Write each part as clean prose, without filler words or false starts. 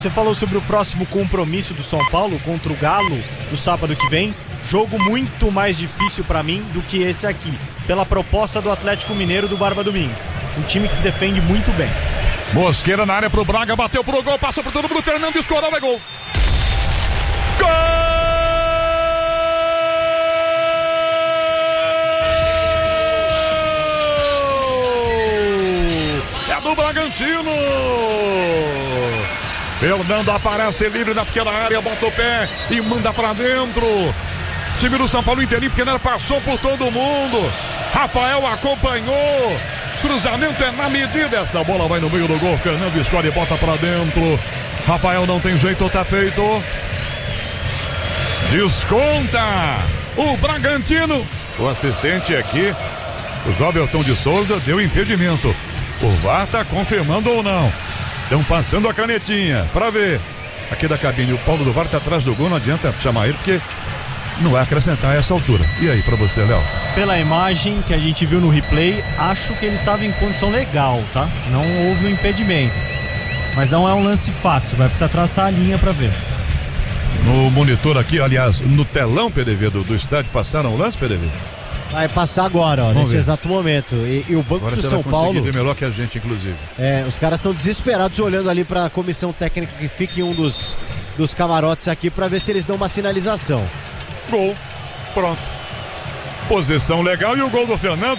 Você falou sobre o próximo compromisso do São Paulo contra o Galo no sábado que vem. Jogo muito mais difícil para mim do que esse aqui, pela proposta do Atlético Mineiro do Barba Domingues. Um time que se defende muito bem. Mosqueira na área pro Braga, bateu pro gol, passou por todo mundo, Fernando escorou, é gol. Gol! É do Bragantino! Fernando aparece livre na pequena área, bota o pé e manda pra dentro. Time do São Paulo inteirinho, pequeno, passou por todo mundo. Rafael acompanhou. Cruzamento é na medida. Essa bola vai no meio do gol. Fernando escolhe e bota pra dentro. Rafael não tem jeito, tá feito. Desconta o Bragantino. O assistente aqui, o Joberton de Souza, deu impedimento. O VAR tá confirmando ou não. Estão passando a canetinha pra ver. Aqui da cabine, o Paulo do VAR tá atrás do gol, não adianta chamar ele porque não vai acrescentar a essa altura. E aí pra você, Léo? Pela imagem que a gente viu no replay, acho que ele estava em condição legal, tá? Não houve um impedimento. Mas não é um lance fácil, vai precisar traçar a linha pra ver. No monitor aqui, aliás, no telão, PDV, do estádio, passaram o lance, PDV? Vai passar agora, ó, nesse exato momento. E o banco do São Paulo ver melhor que a gente, inclusive. Os caras estão desesperados olhando ali para a comissão técnica que fica em um dos camarotes aqui para ver se eles dão uma sinalização. Gol, pronto. Posição legal e o gol do Fernando.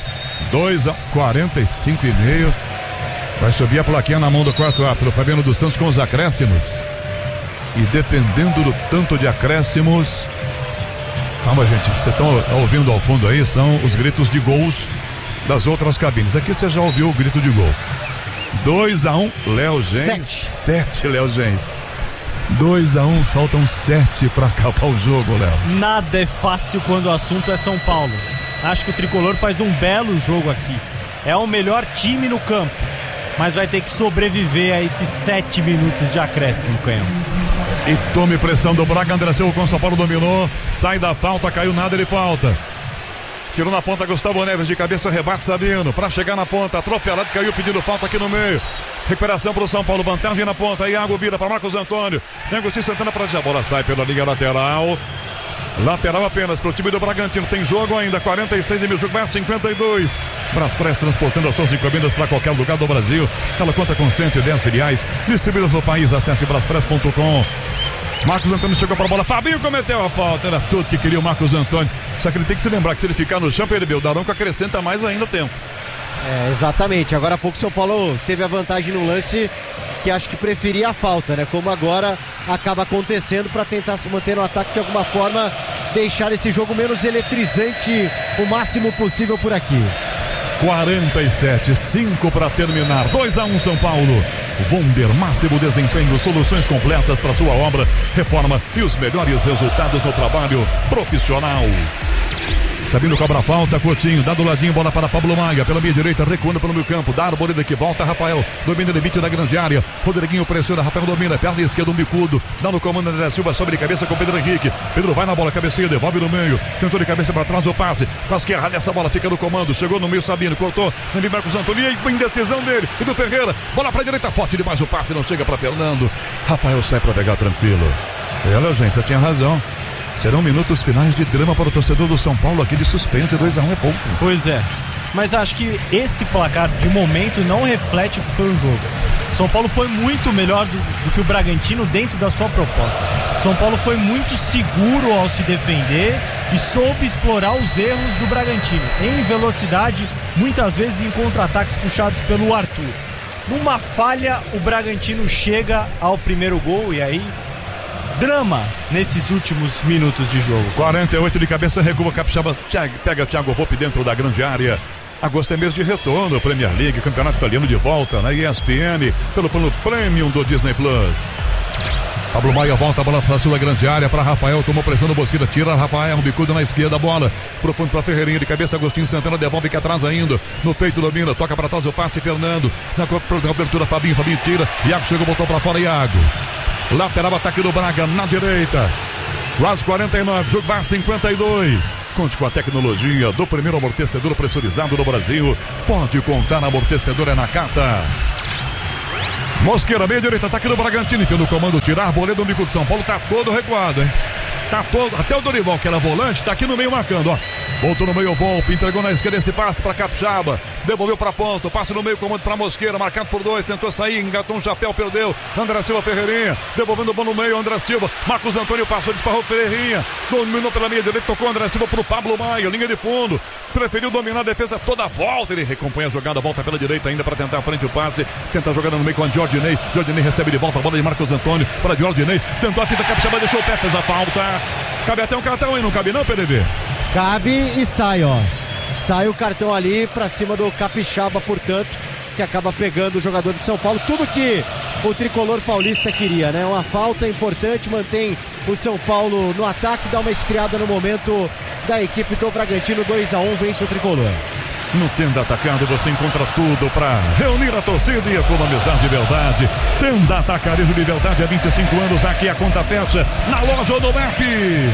2:45,5. Vai subir a plaquinha na mão do quarto árbitro, Fabiano dos Santos, com os acréscimos. E dependendo do tanto de acréscimos. Calma, gente, vocês estão ouvindo ao fundo aí, são os gritos de gols das outras cabines. Aqui você já ouviu o grito de gol. 2-1, Léo Gens. 7, Léo Gens. 2-1, faltam 7 para acabar o jogo, Léo. Nada é fácil quando o assunto é São Paulo. Acho que o Tricolor faz um belo jogo aqui. É o melhor time no campo, mas vai ter que sobreviver a esses 7 minutos de acréscimo, Canhão. E tome pressão do Braga, André Silva com o São Paulo, dominou, sai da falta, caiu nada, ele falta. Tirou na ponta Gustavo Neves de cabeça, rebate Sabino, para chegar na ponta, atropelado, caiu pedindo falta aqui no meio. Recuperação para o São Paulo, vantagem na ponta, Iago vira para Marcos Antônio, Agostinho Santana para a bola, sai pela linha lateral. Lateral apenas para o time do Bragantino. Tem jogo ainda, 46 e meio, jogo vai a 52. Braspress transportando as suas encomendas para qualquer lugar do Brasil. Ela conta com 110 filiais distribuídas no país. Acesse braspress.com. Marcos Antônio chegou para a bola, Fabinho cometeu a falta. Era tudo que queria o Marcos Antônio. Só que ele tem que se lembrar que se ele ficar no chão, o Daronco acrescenta mais ainda tempo. Exatamente, agora há pouco o São Paulo teve a vantagem no lance que acho que preferia a falta, né? Como agora acaba acontecendo para tentar se manter no ataque de alguma forma, deixar esse jogo menos eletrizante o máximo possível por aqui. 47, 5 para terminar, 2-1 São Paulo. Wonder, máximo desempenho, soluções completas para sua obra, reforma e os melhores resultados no trabalho profissional. Sabino cobra a falta, Coutinho, dá do ladinho, bola para Pablo Maia, pela meia direita, recuando pelo meio campo, dá a Arboleda que volta, Rafael, domina o limite da grande área, Rodriguinho pressiona, Rafael domina, perna esquerda, um bicudo, dá no comando André Silva, sobre cabeça com Pedro Henrique, Pedro vai na bola, cabeceia, devolve no meio, tentou de cabeça para trás o passe, quase que erra nessa bola, fica no comando, chegou no meio Sabino, cortou, no Marcos Antônio, e indecisão dele, e do Ferreira, bola para a direita, forte demais o passe, não chega para Fernando, Rafael sai para pegar tranquilo. Olha, gente, você tinha razão. Serão minutos finais de drama para o torcedor do São Paulo aqui de suspense, 2-1 é pouco. Pois é, mas acho que esse placar de momento não reflete o que foi o jogo. São Paulo foi muito melhor do que o Bragantino dentro da sua proposta. São Paulo foi muito seguro ao se defender e soube explorar os erros do Bragantino. Em velocidade, muitas vezes em contra-ataques puxados pelo Arthur. Numa falha, o Bragantino chega ao primeiro gol e aí... drama nesses últimos minutos de jogo. 48 de cabeça, recua Capixaba, pega Thiago Volpe dentro da grande área. Agosto é mês de retorno, Premier League, Campeonato Italiano de volta na ESPN, pelo plano Premium do Disney Plus. Pablo Maia volta a bola para a sua grande área, para Rafael, tomou pressão no Bosquilha, tira Rafael, um bicudo na esquerda, bola profundo para Ferreirinha de cabeça, Agostinho Santana devolve que atrás ainda, no peito domina, toca para trás o passe, Fernando, na cobertura Fabinho tira, Iago chegou, botou para fora, Iago. Lateral ataque do Braga na direita. Quase 49, jogo vai 52. Conte com a tecnologia do primeiro amortecedor pressurizado no Brasil. Pode contar, amortecedor é Nakata. Mosqueira, meia direita, ataque do Bragantino, enfim, no comando, tirar, Arboleda no bico de São Paulo, tá todo recuado, hein? Tá todo, até o Dorival, que era volante, tá aqui no meio marcando, ó. Voltou no meio, Volpe, entregou na esquerda esse passe pra Capixaba, devolveu pra ponta, passe no meio, comando pra Mosqueira, marcado por 2, tentou sair, engatou um chapéu, perdeu, André Silva, Ferreirinha, devolvendo o bom no meio, André Silva, Marcos Antônio passou, disparou Ferreirinha, dominou pela meia direita, tocou André Silva pro Pablo Maia, linha de fundo, preferiu dominar a defesa toda a volta, ele recompõe a jogada, volta pela direita ainda pra tentar a frente o passe, tenta a jogada no meio com a Jordinei recebe de volta a bola de Marcos Antônio para Jordinei, tentou a fita, Capixaba deixou o pé, fez a falta, cabe até um cartão, hein? Não cabe não, PDV? Cabe e sai, ó. Sai o cartão ali pra cima do Capixaba, portanto, que acaba pegando o jogador de São Paulo. Tudo que o tricolor paulista queria, né? Uma falta importante, mantém o São Paulo no ataque, dá uma esfriada no momento da equipe do Bragantino. 2-1, vence o tricolor. No Tenda Atacado você encontra tudo para reunir a torcida e economizar de verdade. Tenda Atacarejo de verdade há 25 anos. Aqui a conta fecha na loja do MEP.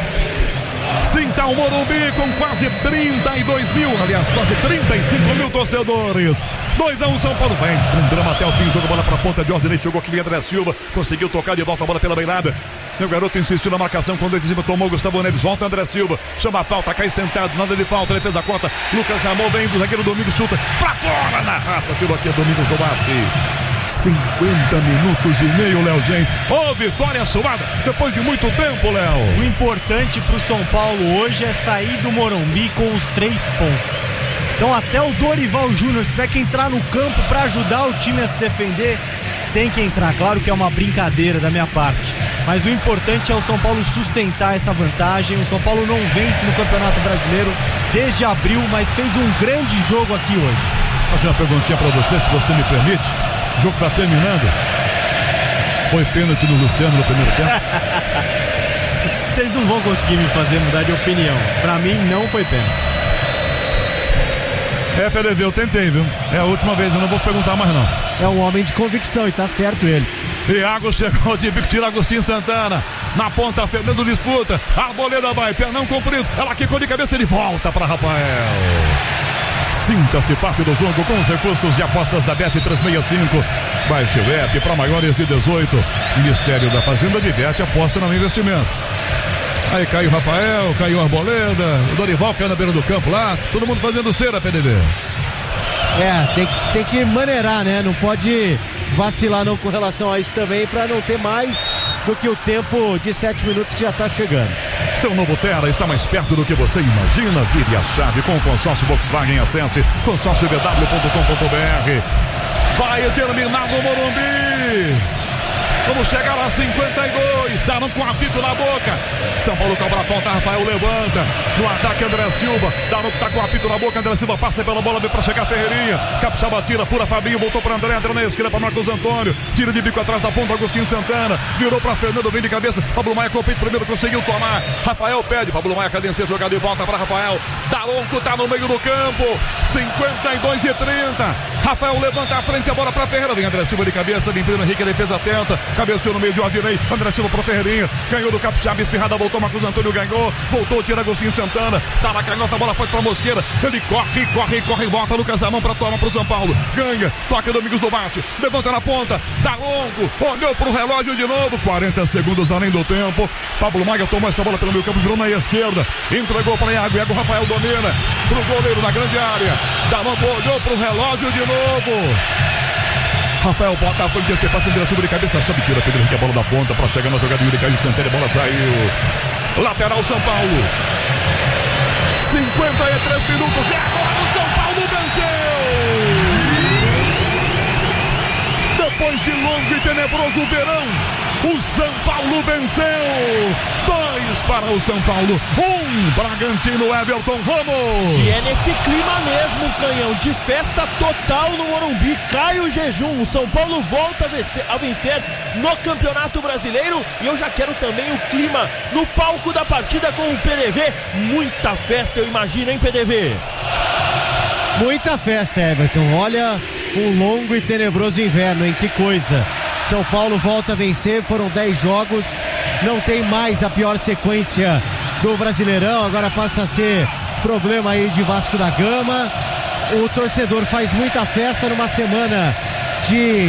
Sinta o Morumbi com quase 32 mil, aliás, quase 35 mil torcedores. 2-1 São Paulo, vai um drama até o fim, joga a bola pra ponta, Jordinei chegou aqui, André Silva, conseguiu tocar de volta a bola pela beirada. O garoto insistiu na marcação, quando ele tomou Gustavo Neves, volta André Silva, chama a falta, cai sentado, nada de falta, ele fez a conta, Lucas Ramon vem do zagueiro Domingos, chuta pra fora na raça, tirou aqui Domingos do bate. 50 minutos e meio, Léo Gens. Ô, vitória suada depois de muito tempo, Léo. O importante pro São Paulo hoje é sair do Morumbi com os 3 pontos. Então até o Dorival Júnior, se tiver que entrar no campo para ajudar o time a se defender, tem que entrar. Claro que é uma brincadeira da minha parte, mas o importante é o São Paulo sustentar essa vantagem. O São Paulo não vence no Campeonato Brasileiro desde abril, mas fez um grande jogo aqui hoje. Vou fazer uma perguntinha para você, se você me permite. O jogo tá terminando. Foi pênalti no Luciano no primeiro tempo? Vocês não vão conseguir me fazer mudar de opinião. Pra mim não foi pênalti. PDV, eu tentei, viu? É a última vez, eu não vou perguntar mais não. É um homem de convicção e tá certo ele. Iago chegou de bico, tira Agostinho Santana. Na ponta, Fernando disputa. A Arboleda vai, pernão comprido. Ela quicou de cabeça, ele volta para Rafael. Sinta-se parte do jogo com os recursos de apostas da Bet365. Baixe o app para maiores de 18. Ministério da Fazenda diverte, aposta no investimento. Aí caiu o Rafael, caiu a Arboleda, o Dorival caiu na beira do campo lá. Todo mundo fazendo cera, PDV. Tem que maneirar, né? Não pode vacilar não com relação a isso também, para não ter mais do que o tempo de 7 minutos que já está chegando. Seu novo Terra está mais perto do que você imagina. Vire a chave com o consórcio Volkswagen. Acesse consórciovw.com.br. Vai terminar no Morumbi. Vamos chegar a 52. Estavam com apito na boca. São Paulo cobra a falta. Rafael levanta. No ataque, André Silva. Tá com apito na boca. André Silva passa pela bola. Vem pra chegar Ferreirinha. Capixaba tira, pura Fabinho. Voltou pra André. André na esquerda pra Marcos Antônio. Tira de bico atrás da ponta. Agostinho Santana. Virou pra Fernando. Vem de cabeça. Pablo Maia com o peito primeiro. Conseguiu tomar. Rafael pede. Pablo Maia cadencia. Jogada e volta pra Rafael. Daronco tá no meio do campo. 52-30. Rafael levanta a frente. A bola pra Ferreira. Vem André Silva de cabeça. Limpando Henrique. Defesa atenta. Cabeceou no meio de Jordinei, André Silva pro Ferreirinha, ganhou do Capixaba, espirrada, voltou, Marcos Antônio ganhou, voltou, tira Agostinho Santana, tá na canhota, a bola foi pra Mosqueira, ele corre, volta, Lucas Ramon pra tomar pro São Paulo, ganha, toca Domingos do Bate, levanta na ponta, dá longo, olhou pro relógio de novo, 40 segundos além do tempo, Pablo Maia tomou essa bola pelo meio campo, virou na esquerda, entregou pra Iago, Rafael domina, pro goleiro na grande área, dá longo, olhou pro relógio de novo, Rafael bota a frente desse passe, André Silva de cabeça, sobe, tira Pedro Henrique, a bola da ponta para chegar na jogada, Yuri Caio Santana, a bola saiu. Lateral São Paulo. 53 minutos e agora o São Paulo venceu! Depois de longo e tenebroso verão, o São Paulo venceu! 2 para o São Paulo, 1 Bragantino, Everton Ramos. E é nesse clima mesmo, Canhão, de festa total no Morumbi. Cai o jejum, o São Paulo volta a vencer no Campeonato Brasileiro. E eu já quero também o clima no palco da partida com o PDV. Muita festa, eu imagino, hein, PDV? Muita festa, Everton. Olha um longo e tenebroso inverno, hein? Que coisa. São Paulo volta a vencer, foram 10 jogos, não tem mais a pior sequência do Brasileirão, agora passa a ser problema aí de Vasco da Gama. O torcedor faz muita festa numa semana de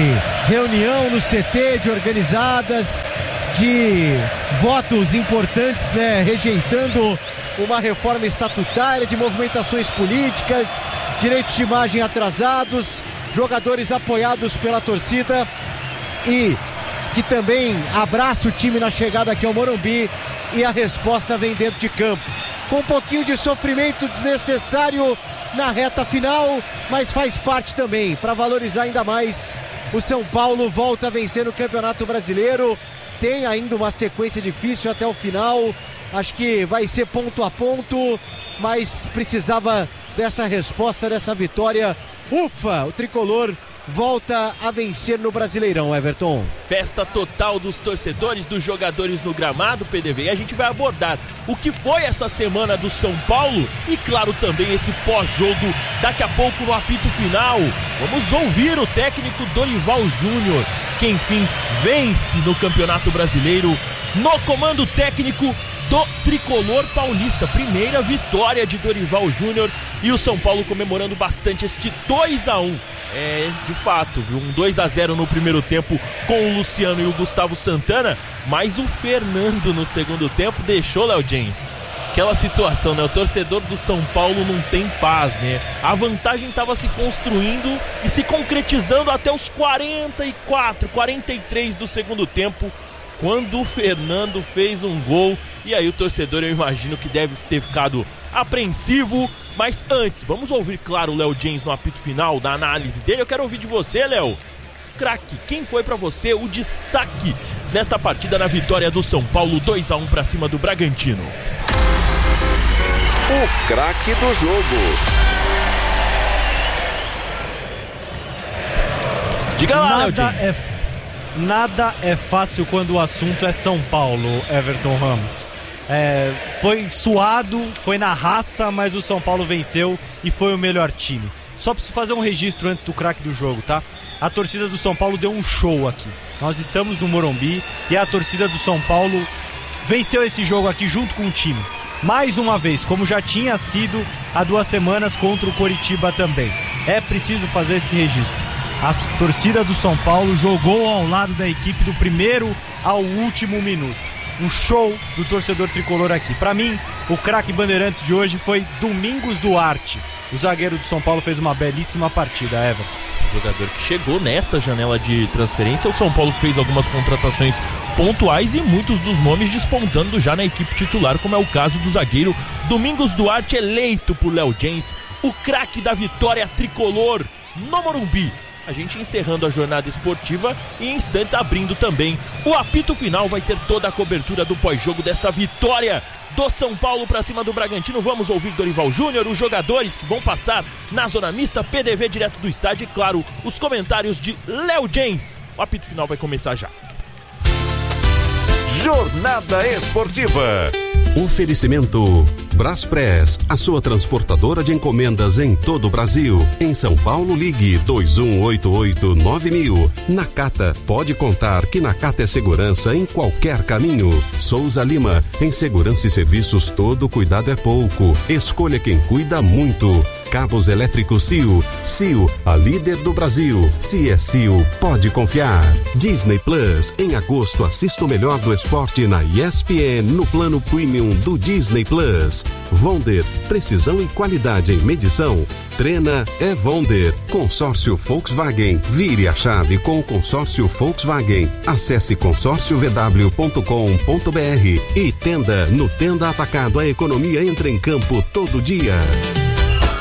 reunião no CT de organizadas, de votos importantes, né, rejeitando uma reforma estatutária, de movimentações políticas, direitos de imagem atrasados, jogadores apoiados pela torcida e que também abraça o time na chegada aqui ao Morumbi, e a resposta vem dentro de campo. Com um pouquinho de sofrimento desnecessário na reta final, mas faz parte também para valorizar ainda mais. O São Paulo volta a vencer no Campeonato Brasileiro, tem ainda uma sequência difícil até o final, acho que vai ser ponto a ponto, mas precisava dessa resposta, dessa vitória. Ufa, o tricolor volta a vencer no Brasileirão, Everton. Festa total dos torcedores, dos jogadores no gramado, PDV, e a gente vai abordar o que foi essa semana do São Paulo e, claro, também esse pós-jogo daqui a pouco no apito final. Vamos ouvir o técnico Dorival Júnior, que enfim vence no Campeonato Brasileiro no comando técnico do tricolor paulista. Primeira vitória de Dorival Júnior e o São Paulo comemorando bastante este 2-1. De fato, viu? Um 2-0 no primeiro tempo com o Luciano e o Gustavo Santana, mas o Fernando no segundo tempo deixou, Léo James, aquela situação, né? O torcedor do São Paulo não tem paz, né? A vantagem estava se construindo e se concretizando até os 44, 43 do segundo tempo, quando o Fernando fez um gol. E aí o torcedor, eu imagino que deve ter ficado apreensivo. Mas antes, vamos ouvir, claro, o Léo James no apito final da análise dele. Eu quero ouvir de você, Léo. Craque, quem foi pra você o destaque nesta partida na vitória do São Paulo 2-1 pra cima do Bragantino? O craque do jogo. Diga lá, Léo James. Nada é fácil quando o assunto é São Paulo, Everton Ramos. Foi suado, foi na raça, mas o São Paulo venceu e foi o melhor time. Só preciso fazer um registro antes do craque do jogo, tá? A torcida do São Paulo deu um show aqui. Nós estamos no Morumbi e a torcida do São Paulo venceu esse jogo aqui junto com o time. Mais uma vez, como já tinha sido há 2 semanas contra o Coritiba também. É preciso fazer esse registro. A torcida do São Paulo jogou ao lado da equipe do primeiro ao último minuto. Um show do torcedor tricolor aqui. Pra mim, o craque Bandeirantes de hoje foi Domingos Duarte. O zagueiro do São Paulo fez uma belíssima partida, Everton. O jogador que chegou nesta janela de transferência, o São Paulo que fez algumas contratações pontuais e muitos dos nomes despontando já na equipe titular, como é o caso do zagueiro Domingos Duarte, eleito por Léo James o craque da vitória tricolor no Morumbi. A gente encerrando a jornada esportiva e em instantes abrindo também o apito final. Vai ter toda a cobertura do pós-jogo desta vitória do São Paulo para cima do Bragantino. Vamos ouvir Dorival Júnior, os jogadores que vão passar na zona mista, PDV direto do estádio e, claro, os comentários de Léo James. O apito final vai começar já. Jornada Esportiva. Oferecimento Braspress, a sua transportadora de encomendas em todo o Brasil. Em São Paulo, ligue 2188-9000. Nakata, pode contar que Nakata é segurança em qualquer caminho. Souza Lima, em segurança e serviços todo cuidado é pouco. Escolha quem cuida muito. Cabos elétricos CIO. CIO, a líder do Brasil. Se é CIO, pode confiar. Disney Plus, em agosto assista o melhor do esporte na ESPN no plano Premium do Disney Plus. Vonder, precisão e qualidade em medição. Treina é Vonder. Consórcio Volkswagen. Vire a chave com o consórcio Volkswagen. Acesse consórciovw.com.br e Tenda. No Tenda Atacado, a economia entra em campo todo dia.